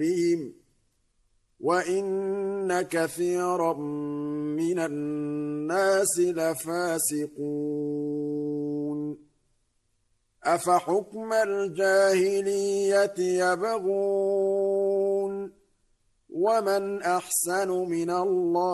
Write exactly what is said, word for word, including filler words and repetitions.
بهم وإن كثيرا من الناس لفاسقون أفحكم الجاهلية يبغون ومن أحسن من الله